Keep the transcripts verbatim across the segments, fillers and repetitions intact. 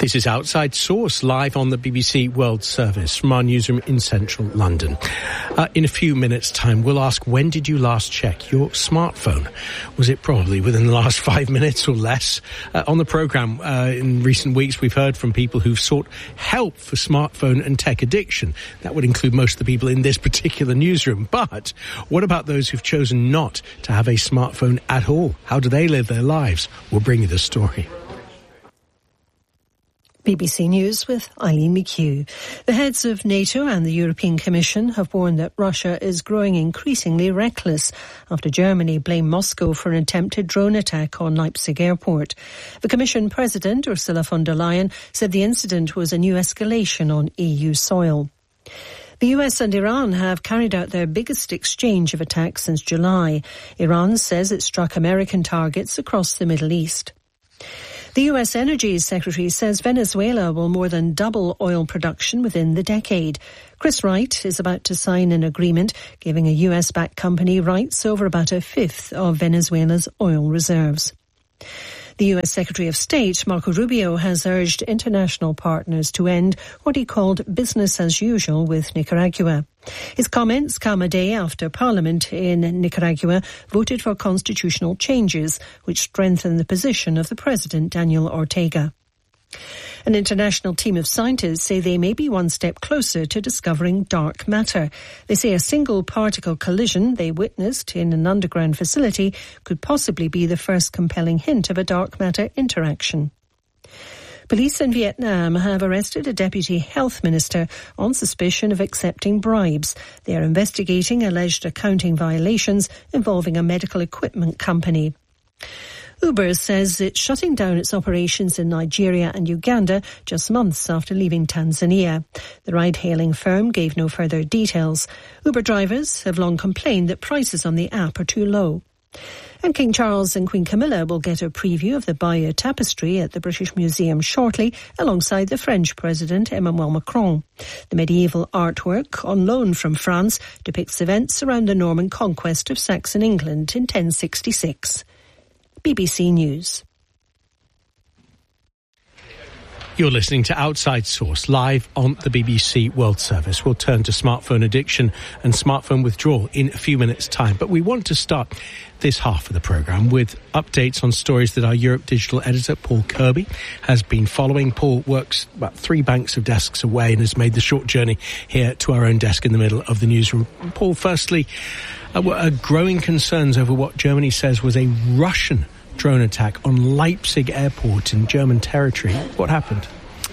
This is Outside Source, live on the B B C World Service from our newsroom in central London. Uh, in a few minutes' time, we'll ask, when did you last check your smartphone? Was it probably within the last five minutes or less? Uh, on the programme, uh, in recent weeks, we've heard from people who've sought help for smartphone and tech addiction. That would include most of the people in this particular newsroom. But what about those who've chosen not to have a smartphone at all? How do they live their lives? We'll bring you the story. B B C News with Eileen McHugh. The heads of NATO and the European Commission have warned that Russia is growing increasingly reckless after Germany blamed Moscow for an attempted drone attack on Leipzig airport. The Commission President, Ursula von der Leyen, said the incident was a new escalation on E U soil. The U S and Iran have carried out their biggest exchange of attacks since July. Iran says it struck American targets across the Middle East. The U S Energy Secretary says Venezuela will more than double oil production within the decade. Chris Wright is about to sign an agreement giving a U S-backed company rights over about a fifth of Venezuela's oil reserves. The U S Secretary of State, Marco Rubio, has urged international partners to end what he called business as usual with Nicaragua. His comments come a day after Parliament in Nicaragua voted for constitutional changes which strengthen the position of the President, Daniel Ortega. An international team of scientists say they may be one step closer to discovering dark matter. They say a single particle collision they witnessed in an underground facility could possibly be the first compelling hint of a dark matter interaction. Police in Vietnam have arrested a deputy health minister on suspicion of accepting bribes. They are investigating alleged accounting violations involving a medical equipment company. Uber says it's shutting down its operations in Nigeria and Uganda just months after leaving Tanzania. The ride-hailing firm gave no further details. Uber drivers have long complained that prices on the app are too low. And King Charles and Queen Camilla will get a preview of the Bayeux Tapestry at the British Museum shortly, alongside the French President Emmanuel Macron. The medieval artwork, on loan from France, depicts events around the Norman conquest of Saxon England in ten sixty-six. B B C News. You're listening to Outside Source, live on the B B C World Service. We'll turn to smartphone addiction and smartphone withdrawal in a few minutes' time. But we want to start this half of the programme with updates on stories that our Europe Digital editor, Paul Kirby, has been following. Paul works about three banks of desks away and has made the short journey here to our own desk in the middle of the newsroom. Paul, firstly, uh, growing concerns over what Germany says was a Russian drone attack on Leipzig airport in German territory. What happened?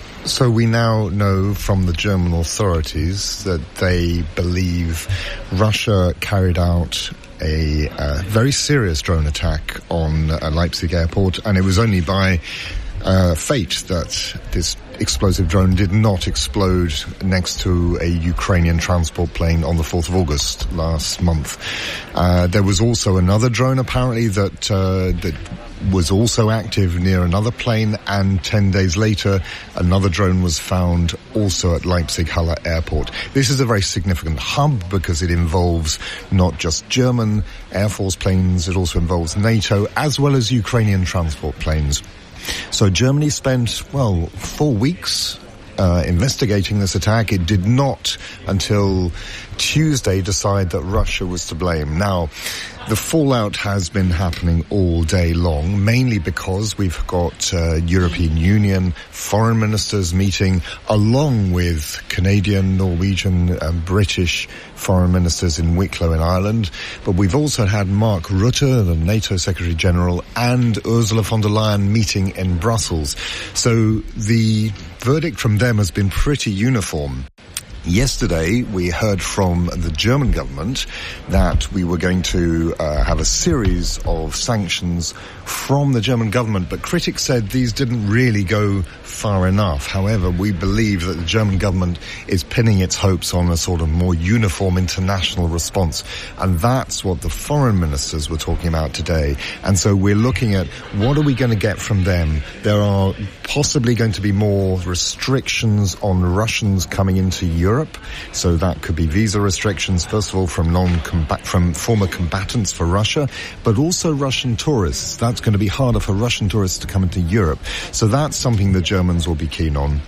So we now know from the German authorities that they believe Russia carried out a uh, very serious drone attack on uh, Leipzig airport, and it was only by uh, fate that this explosive drone did not explode next to a Ukrainian transport plane on the fourth of August last month. Uh, there was also another drone apparently that uh, that was also active near another plane, and ten days later another drone was found also at Leipzig-Halle airport. This is a very significant hub because it involves not just German Air Force planes, it also involves NATO as well as Ukrainian transport planes. So Germany spent, well, four weeks uh, investigating this attack. It did not, until Tuesday, decide that Russia was to blame. Now, the fallout has been happening all day long, mainly because we've got uh, European Union foreign ministers meeting along with Canadian, Norwegian and British foreign ministers in Wicklow in Ireland. But we've also had Mark Rutte, the NATO Secretary General, and Ursula von der Leyen meeting in Brussels. So the verdict from them has been pretty uniform. Yesterday, we heard from the German government that we were going to uh, have a series of sanctions from the German government, but critics said these didn't really go far enough. However, we believe that the German government is pinning its hopes on a sort of more uniform international response, and that's what the foreign ministers were talking about today. And so we're looking at what are we going to get from them. There are possibly going to be more restrictions on Russians coming into Europe. Europe. So that could be visa restrictions, first of all, from non-combat, from former combatants for Russia, but also Russian tourists. That's going to be harder for Russian tourists to come into Europe. So that's something the Germans will be keen on.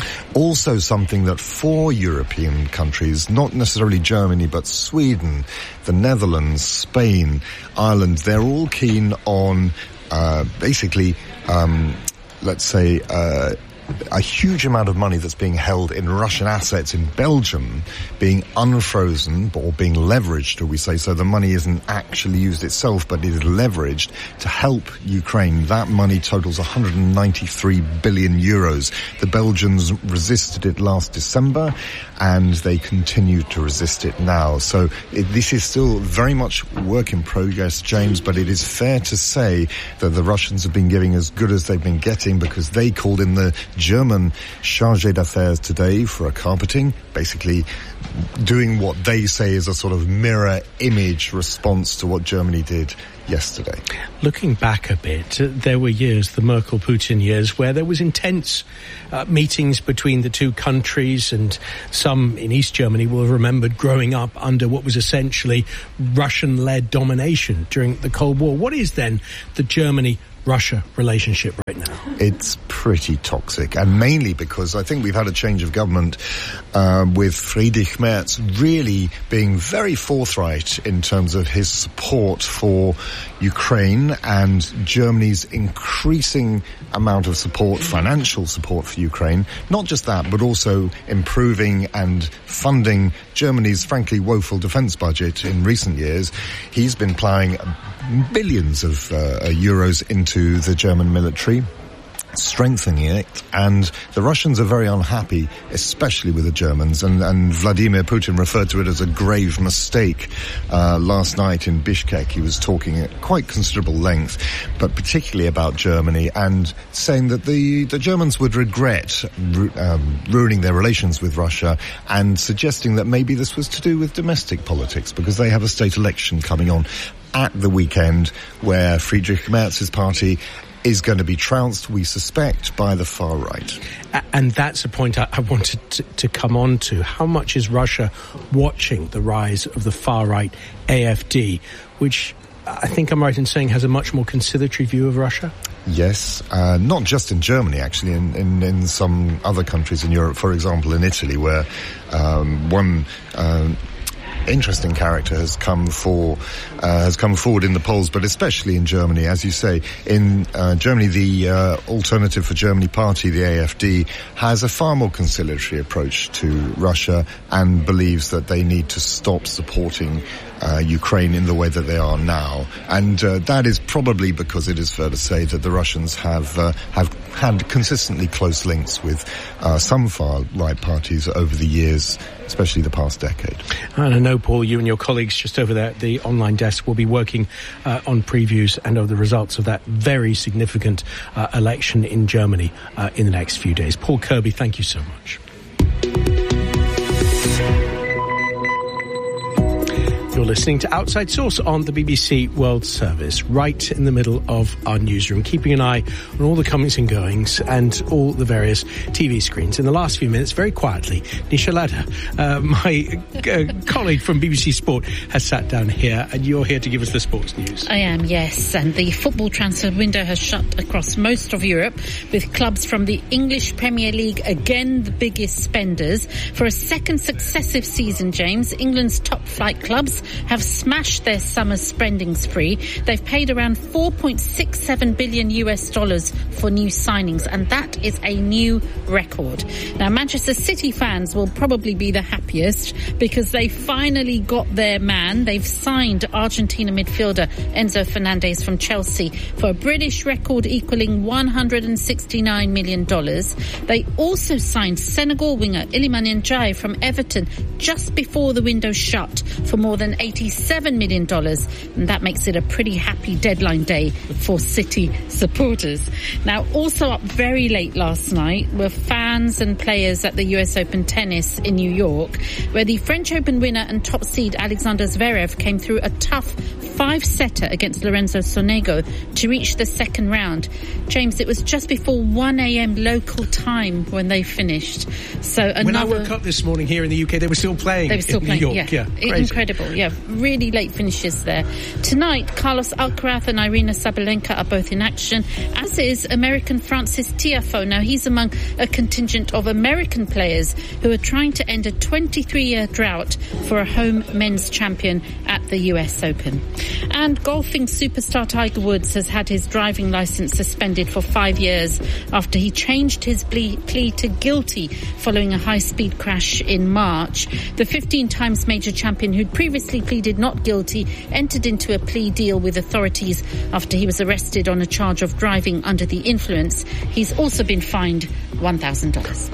Also something that four European countries, not necessarily Germany, but Sweden, the Netherlands, Spain, Ireland, they're all keen on uh, basically, um, let's say, uh, a huge amount of money that's being held in Russian assets in Belgium being unfrozen or being leveraged, or we say, so the money isn't actually used itself, but it is leveraged to help Ukraine. That money totals one hundred ninety-three billion euros. The Belgians resisted it last December, and they continue to resist it now. So it, this is still very much work in progress, James, but it is fair to say that the Russians have been giving as good as they've been getting, because they called in the German chargé d'affaires today for a carpeting, basically doing what they say is a sort of mirror image response to what Germany did yesterday. Looking back a bit, uh, there were years, the Merkel-Putin years, where there was intense uh, meetings between the two countries, and some in East Germany will have remembered growing up under what was essentially Russian-led domination during the Cold War. What is then the Germany-Russia relationship right now? It's pretty toxic, and mainly because I think we've had a change of government uh, with Friedrich Merz really being very forthright in terms of his support for Ukraine and Germany's increasing amount of support, financial support for Ukraine. Not just that, but also improving and funding Germany's frankly woeful defence budget in recent years. He's been plowing billions of uh, euros into the German military, strengthening it, and the Russians are very unhappy, especially with the Germans, and, and Vladimir Putin referred to it as a grave mistake uh, last night in Bishkek. He was talking at quite considerable length, but particularly about Germany, and saying that the, the Germans would regret ru- um, ruining their relations with Russia, and suggesting that maybe this was to do with domestic politics, because they have a state election coming on at the weekend where Friedrich Merz's party is going to be trounced, we suspect, by the far right. And that's a point I, I wanted to, to come on to. How much is Russia watching the rise of the far right A F D, which I think I'm right in saying has a much more conciliatory view of Russia? Yes, uh, not just in Germany, actually, in, in, in some other countries in Europe, for example, in Italy, where um, one um, interesting character has come for uh, has come forward in the polls, but especially in Germany, as you say. In uh, Germany, the uh, Alternative for Germany party, the A F D, has a far more conciliatory approach to Russia and believes that they need to stop supporting uh, Ukraine in the way that they are now. And uh, that is probably because it is fair to say that the Russians have uh, have had consistently close links with uh, some far-right parties over the years, especially the past decade. And I know, Paul, you and your colleagues just over there at the online desk will be working uh, on previews and of the results of that very significant uh, election in Germany uh, in the next few days. Paul Kirby, thank you so much. You're listening to Outside Source on the B B C World Service, right in the middle of our newsroom, keeping an eye on all the comings and goings and all the various T V screens. In the last few minutes, very quietly, Nisha Ladha, uh, my uh, colleague from B B C Sport, has sat down here, and you're here to give us the sports news. I am, yes, and the football transfer window has shut across most of Europe, with clubs from the English Premier League again the biggest spenders. For a second successive season, James, England's top flight clubs have smashed their summer spending spree. They've paid around four point six seven billion US dollars for new signings, and that is a new record. Now, Manchester City fans will probably be the happiest because they finally got their man. They've signed Argentina midfielder Enzo Fernandez from Chelsea for a British record equaling one hundred sixty-nine million dollars. They also signed Senegal winger Iliman Ndiaye from Everton just before the window shut for more than eighty-seven million dollars, and that makes it a pretty happy deadline day for City supporters. Now, also up very late last night were fans and players at the U S Open tennis in New York, where the French Open winner and top seed Alexander Zverev came through a tough five-setter against Lorenzo Sonego to reach the second round. James, it was just before one a.m. local time when they finished. So another... When I woke up this morning here in the U K, they were still playing. They were still in playing, New York. yeah. yeah Incredible, yeah. Really late finishes there. Tonight, Carlos Alcaraz and Irina Sabalenka are both in action, as is American Francis Tiafoe. Now, he's among a contingent of American players who are trying to end a twenty-three-year drought for a home men's champion at the U S Open. And golfing superstar Tiger Woods has had his driving licence suspended for five years after he changed his plea, plea to guilty following a high-speed crash in March. The fifteen times major champion, who'd previously pleaded not guilty, entered into a plea deal with authorities after he was arrested on a charge of driving under the influence. He's also been fined one thousand dollars.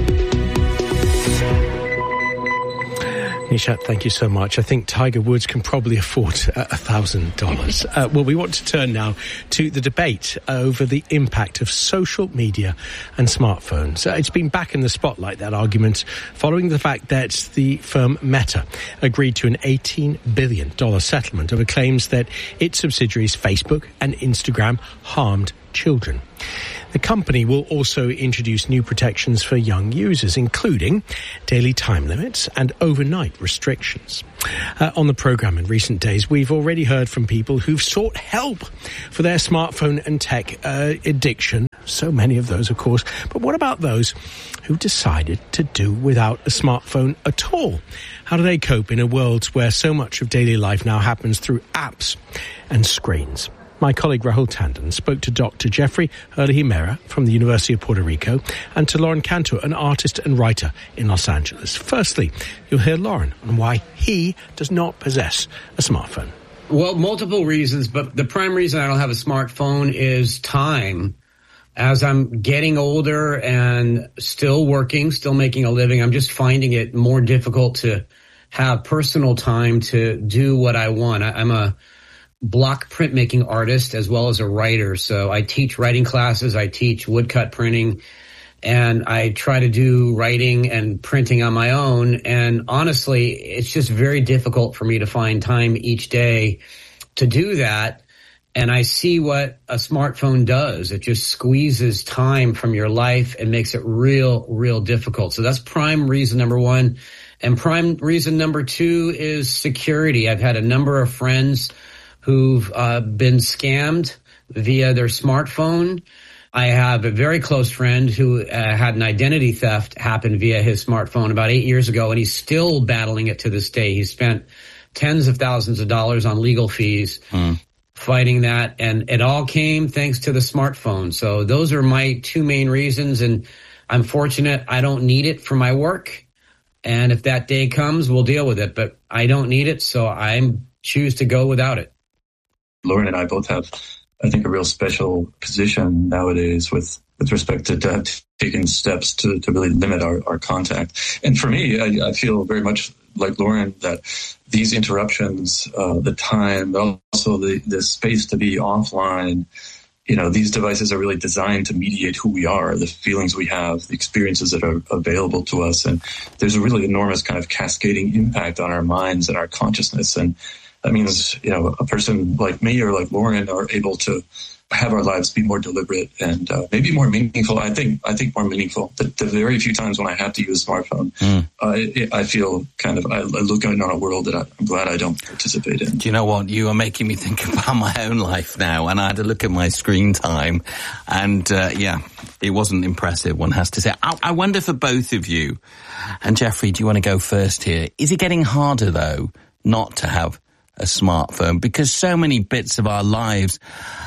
Nishat, thank you so much. I think Tiger Woods can probably afford a uh, thousand dollars. Uh, well, we want to turn now to the debate over the impact of social media and smartphones. Uh, it's been back in the spotlight, that argument, following the fact that the firm Meta agreed to an eighteen billion dollars settlement over claims that its subsidiaries Facebook and Instagram harmed children. The company will also introduce new protections for young users, including daily time limits and overnight restrictions. Uh, on the programme in recent days, we've already heard from people who've sought help for their smartphone and tech uh, addiction. So many of those, of course. But what about those who decided to do without a smartphone at all? How do they cope in a world where so much of daily life now happens through apps and screens? My colleague Rahul Tandon spoke to Doctor Jeffrey Hurley-Himera from the University of Puerto Rico and to Lauren Cantor, an artist and writer in Los Angeles. Firstly, you'll hear Lauren on why he does not possess a smartphone. Well, multiple reasons, but the prime reason I don't have a smartphone is time. As I'm getting older and still working, still making a living, I'm just finding it more difficult to have personal time to do what I want. I, I'm a block printmaking artist as well as a writer. So I teach writing classes, I teach woodcut printing, and I try to do writing and printing on my own. And honestly, it's just very difficult for me to find time each day to do that. And I see what a smartphone does. It just squeezes time from your life and makes it real, real difficult. So that's prime reason number one. And prime reason number two is security. I've had a number of friends who've uh, been scammed via their smartphone. I have a very close friend who uh, had an identity theft happen via his smartphone about eight years ago, and he's still battling it to this day. He spent tens of thousands of dollars on legal fees mm. fighting that, and it all came thanks to the smartphone. So those are my two main reasons, and I'm fortunate I don't need it for my work. And if that day comes, we'll deal with it. But I don't need it, so I choose to go without it. Lauren and I both have, I think, a real special position nowadays with, with respect to, to taking steps to, to really limit our, our contact. And for me, I, I feel very much like Lauren that these interruptions, uh, the time, but also the, the space to be offline, you know, these devices are really designed to mediate who we are, the feelings we have, the experiences that are available to us. And there's a really enormous kind of cascading impact on our minds and our consciousness. And that means, you know, a person like me or like Lauren are able to have our lives be more deliberate and uh, maybe more meaningful. I think I think more meaningful. The, the very few times when I have to use a smartphone, mm. uh, it, I feel kind of, I, I look on a world that I, I'm glad I don't participate in. Do you know what? You are making me think about my own life now. And I had to look at my screen time. And uh, yeah, it wasn't impressive, one has to say. I, I wonder for both of you, and Jeffrey, do you want to go first here? Is it getting harder, though, not to have a smartphone, because so many bits of our lives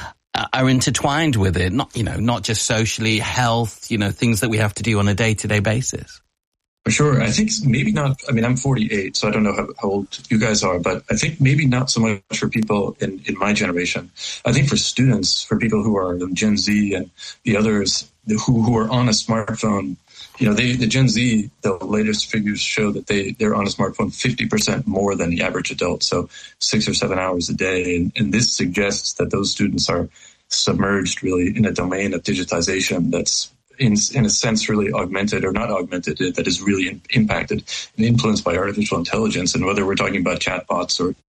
are intertwined with it? Not, you know, not just socially, health, you know, things that we have to do on a day-to-day basis. For sure. I think maybe not. I mean, I'm forty-eight, so I don't know how, how old you guys are, but I think maybe not so much for people in, in my generation. I think for students, for people who are Gen Z and the others who, who are on a smartphone, you know, they, the Gen Z, the latest figures show that they, they're on a smartphone fifty percent more than the average adult, so six or seven hours a day. And, and this suggests that those students are submerged really in a domain of digitization that's in, in a sense really augmented or not augmented, that is really in, impacted and influenced by artificial intelligence. And whether we're talking about chatbots or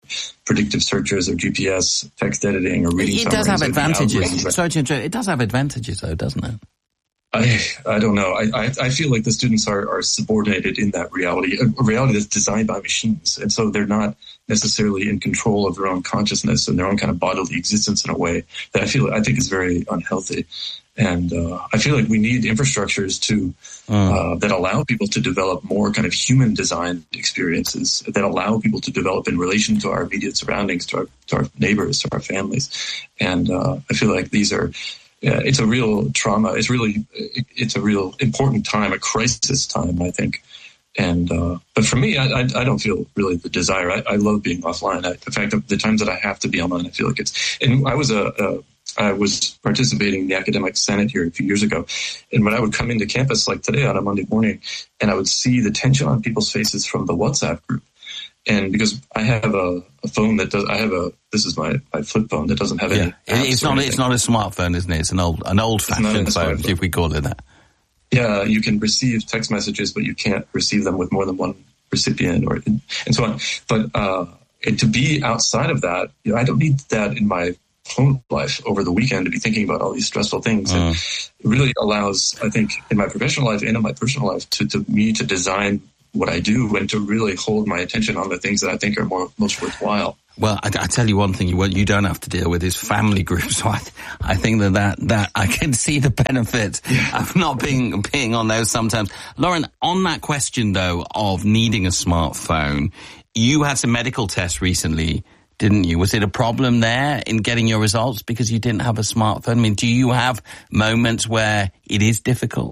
predictive searches or G P S text editing or reading. It does have advantages. Sorry to interrupt. It does have advantages, though, doesn't it? I I don't know. I, I, I feel like the students are, are subordinated in that reality, a reality that's designed by machines. And so they're not necessarily in control of their own consciousness and their own kind of bodily existence in a way that I feel, I think is very unhealthy. And uh, I feel like we need infrastructures to uh, that allow people to develop more kind of human designed experiences that allow people to develop in relation to our immediate surroundings, to our, to our neighbors, to our families. And uh, I feel like these are, yeah, it's a real trauma. It's really, it's a real important time, a crisis time, I think. And, uh, but for me, I, I, I don't feel really the desire. I, I love being offline. I, in fact, the, the times that I have to be online, I feel like it's, and I was a, a I was participating in the academic senate here a few years ago. And when I would come into campus like today on a Monday morning, and I would see the tension on people's faces from the WhatsApp group. And because I have a, a phone that does, I have a, this is my, my flip phone that doesn't have yeah. any. It's not, anything. it's not a smartphone, isn't it? It's an old, an old fashioned phone, if we call it that. Yeah. You can receive text messages, but you can't receive them with more than one recipient or, and so on. But, uh, and to be outside of that, you know, I don't need that in my home life over the weekend to be thinking about all these stressful things. Uh. And it really allows, I think, in my professional life and in my personal life to, to me to design what I do and to really hold my attention on the things that I think are more most worthwhile. Well, I, I tell you one thing, what you don't have to deal with is family groups. So I, I think that, that, that I can see the benefit yeah. of not being, being on those sometimes. Lauren, on that question though, of needing a smartphone, you had some medical tests recently, didn't you? Was it a problem there in getting your results because you didn't have a smartphone? I mean, do you have moments where it is difficult?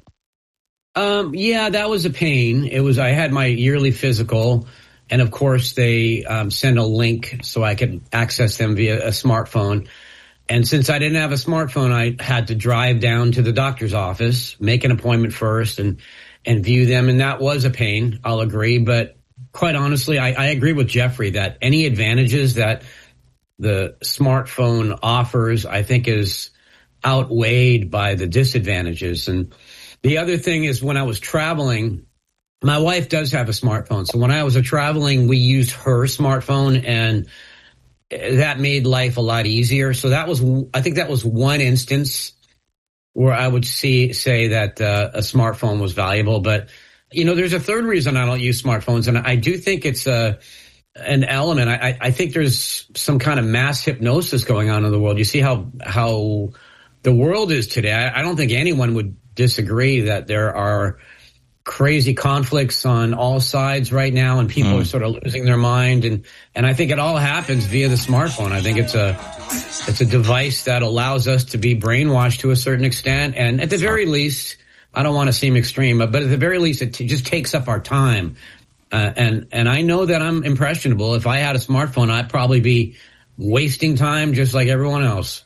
Um, yeah, that was a pain. It was, I had my yearly physical, and of course they um, send a link so I could access them via a smartphone. And since I didn't have a smartphone, I had to drive down to the doctor's office, make an appointment first and, and view them. And that was a pain, I'll agree. But quite honestly, I, I agree with Jeffrey that any advantages that the smartphone offers, I think is outweighed by the disadvantages. And the other thing is when I was traveling, my wife does have a smartphone. So when I was traveling, we used her smartphone and that made life a lot easier. So that was, I think that was one instance where I would see, say that uh, a smartphone was valuable. But, you know, there's a third reason I don't use smartphones. And I do think it's a, an element. I, I think there's some kind of mass hypnosis going on in the world. You see how, how the world is today. I, I don't think anyone would disagree that there are crazy conflicts on all sides right now and people mm. are sort of losing their mind. And, and I think it all happens via the smartphone. I think it's a, it's a device that allows us to be brainwashed to a certain extent. And at the very least, I don't want to seem extreme, but at the very least, it t- just takes up our time. Uh, and, and I know that I'm impressionable. If I had a smartphone, I'd probably be wasting time just like everyone else.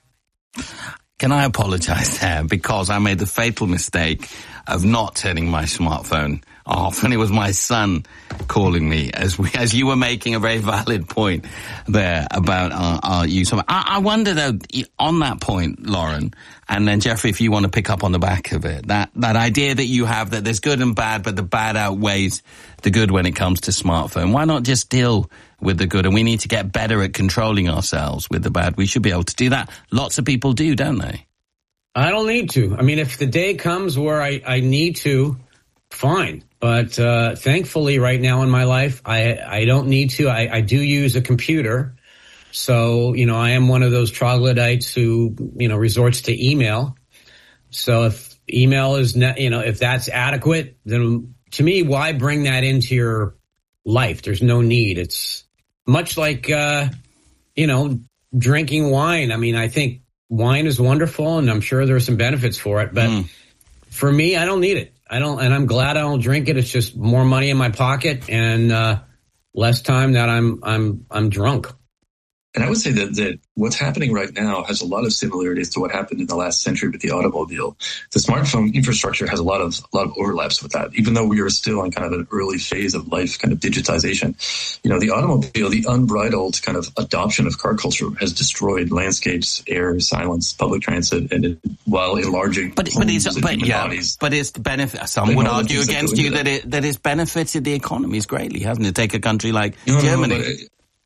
Can I apologize there? Because I made the fatal mistake of not turning my smartphone off. And it was my son calling me as we, as you were making a very valid point there about our, our use of it. I, I wonder though, on that point, Lauren, and then Jeffrey, if you want to pick up on the back of it, that, that idea that you have that there's good and bad, but the bad outweighs the good when it comes to smartphone. Why not just deal with the good? And we need to get better at controlling ourselves with the bad. We should be able to do that. Lots of people do, don't they? I don't need to. I mean, if the day comes where I, I need to, fine. But uh, thankfully right now in my life, I, I don't need to. I, I do use a computer. So, you know, I am one of those troglodytes who, you know, resorts to email. So if email is, ne- you know, if that's adequate, then to me, why bring that into your life? There's no need. It's much like, uh, you know, drinking wine. I mean, I think wine is wonderful and I'm sure there are some benefits for it, but mm. for me, I don't need it. I don't, and I'm glad I don't drink it. It's just more money in my pocket and, uh, less time that I'm, I'm, I'm drunk. And I would say that, that what's happening right now has a lot of similarities to what happened in the last century with the automobile. The smartphone infrastructure has a lot of a lot of overlaps with that, even though we are still in kind of an early phase of life, kind of digitization. You know, the automobile, the unbridled kind of adoption of car culture has destroyed landscapes, air, silence, public transit, and it, while enlarging but, but it's, but, yeah, bodies. But it's the benefit. Some would argue against you that it that it's benefited the economies greatly, hasn't it? Take a country like no, Germany. No,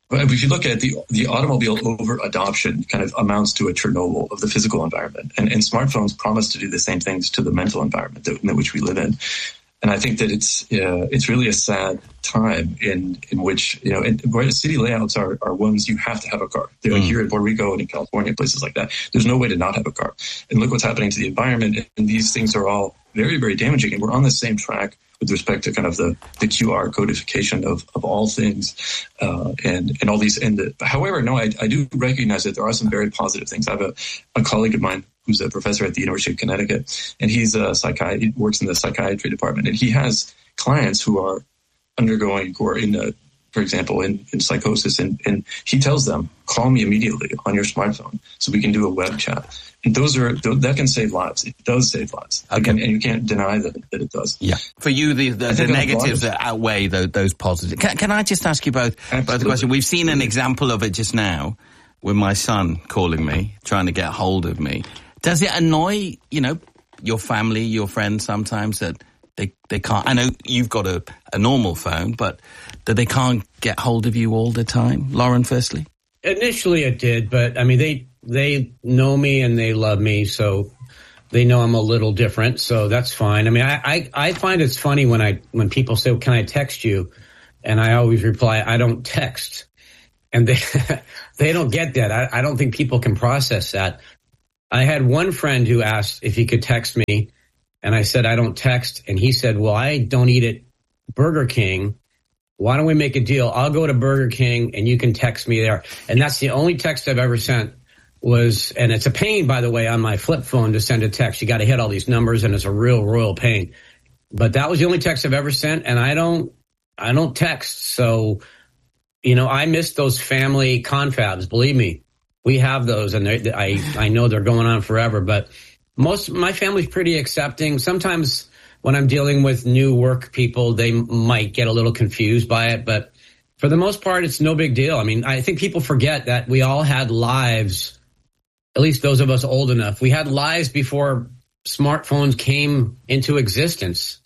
But if you look at the the automobile over adoption, kind of amounts to a Chernobyl of the physical environment, and, and smartphones promise to do the same things to the mental environment that, in which we live in. And I think that it's uh, it's really a sad time in in which, you know, and where the city layouts are are ones you have to have a car. They're like mm. here in Puerto Rico and in California, places like that. There's no way to not have a car. And look what's happening to the environment. And these things are all very, very damaging. And we're on the same track with respect to kind of the, the Q R codification of, of all things, uh, and, and all these. And the, however, no, I, I do recognize that there are some very positive things. I have a, a colleague of mine who's a professor at the University of Connecticut, and he's a psychiatrist, he works in the psychiatry department, and he has clients who are undergoing, who are in a, for example, in, in psychosis, and, and he tells them, call me immediately on your smartphone so we can do a web chat. And those are, that can save lives. It does save lives. Okay. And, and you can't deny that, that it does. Yeah. For you, the, the, the negatives that outweigh those, those positives. Can, can I just ask you both, both a question? We've seen an example of it just now with my son calling me, trying to get hold of me. Does it annoy, you know, your family, your friends sometimes that they, they can't, I know you've got a, a normal phone, but that they can't get hold of you all the time? Lauren, firstly? Initially it did, but I mean, they, they know me and they love me, so they know I'm a little different, so that's fine. I mean, I, I, I find it's funny when I, when people say, well, can I text you? And I always reply, I don't text. And they, they don't get that. I, I don't think people can process that. I had one friend who asked if he could text me, and I said, I don't text. And he said, well, I don't eat at Burger King. Why don't we make a deal? I'll go to Burger King and you can text me there. And that's the only text I've ever sent was, and it's a pain, by the way, on my flip phone to send a text. You got to hit all these numbers and it's a real, royal pain. But that was the only text I've ever sent. And I don't, I don't text. So, you know, I miss those family confabs. Believe me. We have those, and I I know they're going on forever. But most my family's pretty accepting. Sometimes when I'm dealing with new work people, they might get a little confused by it. But for the most part, it's no big deal. I mean, I think people forget that we all had lives, at least those of us old enough. We had lives before smartphones came into existence.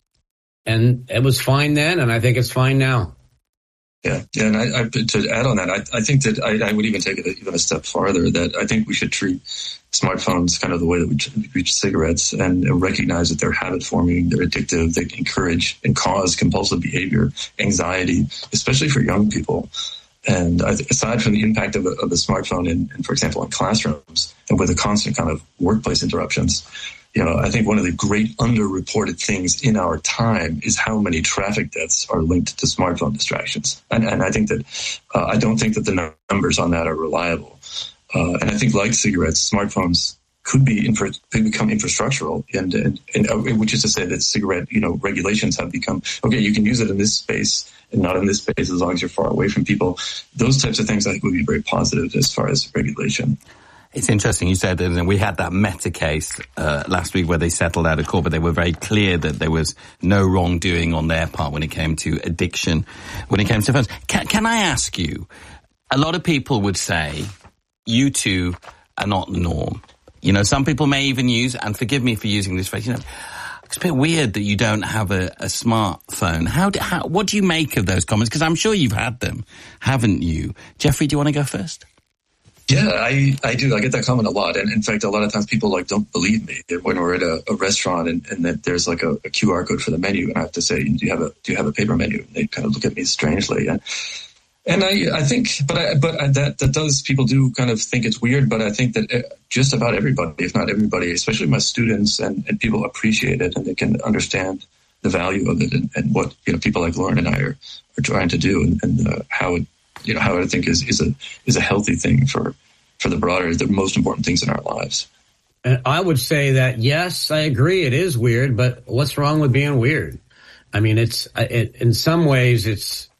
And it was fine then, and I think it's fine now. Yeah, yeah, and I, I, to add on that, I, I think that I, I would even take it even a step farther, that I think we should treat smartphones kind of the way that we treat cigarettes, and recognize that they're habit-forming, they're addictive, they encourage and cause compulsive behavior, anxiety, especially for young people. And I, aside from the impact of, a, of the smartphone, in, in, for example, in classrooms, and with the constant kind of workplace interruptions, you know, I think one of the great underreported things in our time is how many traffic deaths are linked to smartphone distractions. And, and I think that, uh, I don't think that the numbers on that are reliable. Uh, and I think, like cigarettes, smartphones could be infra- could become infrastructural, and, and, and uh, which is to say that cigarette, you know, regulations have become, okay, you can use it in this space and not in this space as long as you're far away from people. Those types of things I think would be very positive as far as regulation. It's interesting you said that we had that Meta case uh, last week where they settled out of court, but they were very clear that there was no wrongdoing on their part when it came to addiction, when it came to phones. Can, can I ask you, a lot of people would say you two are not the norm. You know, some people may even use, and forgive me for using this phrase, you know, it's a bit weird that you don't have a, a smartphone. How, do, how, what do you make of those comments? Because I'm sure you've had them, haven't you? Jeffrey, do you want to go first? Yeah, I, I do. I get that comment a lot. And in fact, a lot of times people like don't believe me when we're at a, a restaurant and, and that there's like a, a Q R code for the menu. And I have to say, do you have a, do you have a paper menu? And they kind of look at me strangely. And, and I, I think, but I, but I, that, that does, people do kind of think it's weird, but I think that just about everybody, if not everybody, especially my students and, and people appreciate it and they can understand the value of it and, and what, you know, people like Lauren and I are, are trying to do and, and uh, how it, you know, how I think is, is a, is a healthy thing for, for the broader, the most important things in our lives. And I would say that, yes, I agree. It is weird, but what's wrong with being weird? I mean, it's, it, in some ways it's,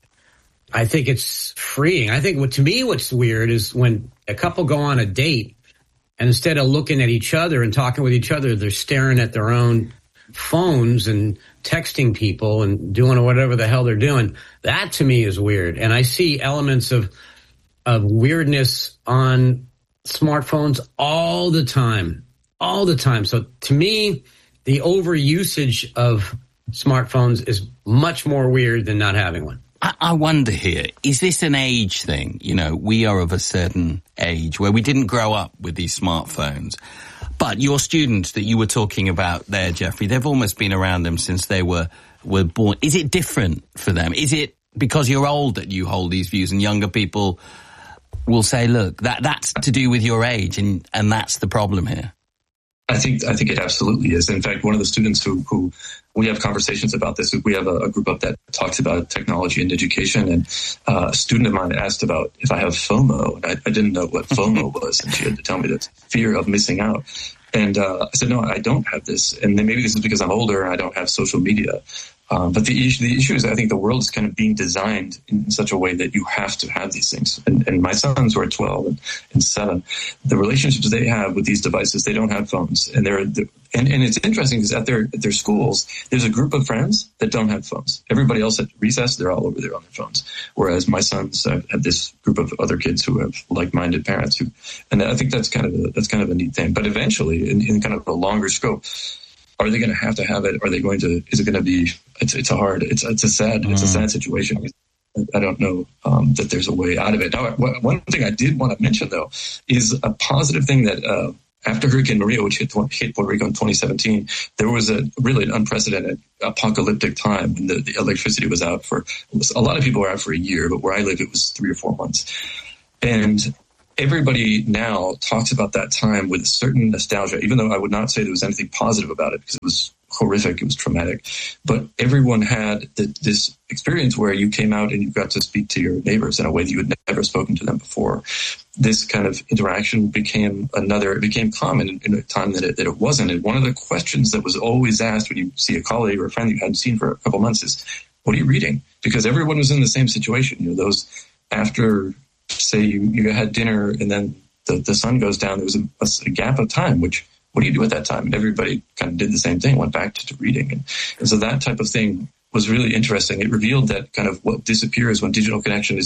I think it's freeing. I think what, to me, what's weird is when a couple go on a date and instead of looking at each other and talking with each other, they're staring at their own phones and texting people and doing whatever the hell they're doing. That to me is weird. And I see elements of, of weirdness on smartphones all the time, all the time. So to me, the overusage of smartphones is much more weird than not having one. I, I wonder here, is this an age thing? You know, we are of a certain age where we didn't grow up with these smartphones. But your students that you were talking about there, Jeffrey, they've almost been around them since they were, were born. Is it different for them? Is it because you're old that you hold these views and younger people will say, look, that, that's to do with your age and, and that's the problem here? I think I think it absolutely is. In fact, one of the students who, who we have conversations about this, we have a, a group up that talks about technology and education, and uh, a student of mine asked about if I have FOMO, and I, I didn't know what FOMO was, and she had to tell me that fear of missing out. And uh, I said, no, I don't have this, and then maybe this is because I'm older and I don't have social media. Um, but the issue, the issue is I think the world is kind of being designed in such a way that you have to have these things. And, and my sons who are twelve and, and seven, the relationships they have with these devices, they don't have phones. And they're, they're and, and it's interesting because at their, at their schools, there's a group of friends that don't have phones. Everybody else at recess, they're all over there on their phones. Whereas my sons have, have this group of other kids who have like-minded parents who, and I think that's kind of a, that's kind of a neat thing. But eventually, in, in kind of a longer scope, are they going to have to have it? Are they going to, is it going to be, it's, it's a hard, it's, it's a sad, mm. it's a sad situation. I don't know um, that there's a way out of it. Now, one thing I did want to mention, though, is a positive thing that uh, after Hurricane Maria, which hit, hit Puerto Rico in twenty seventeen, there was a really an unprecedented apocalyptic time when the, the electricity was out for, a lot of people were out for a year, but where I live, it was three or four months. And everybody now talks about that time with a certain nostalgia, even though I would not say there was anything positive about it because it was horrific, it was traumatic. But everyone had the, this experience where you came out and you got to speak to your neighbors in a way that you had never spoken to them before. This kind of interaction became another, it became common in, in a time that it, that it wasn't. And one of the questions that was always asked when you see a colleague or a friend you hadn't seen for a couple months is, what are you reading? Because everyone was in the same situation. You know, those after, say you, you had dinner and then the, the sun goes down, there was a, a, a gap of time, which, what do you do at that time? And everybody kind of did the same thing, went back to, to reading. And, and so that type of thing was really interesting. It revealed that kind of what disappears when digital connection is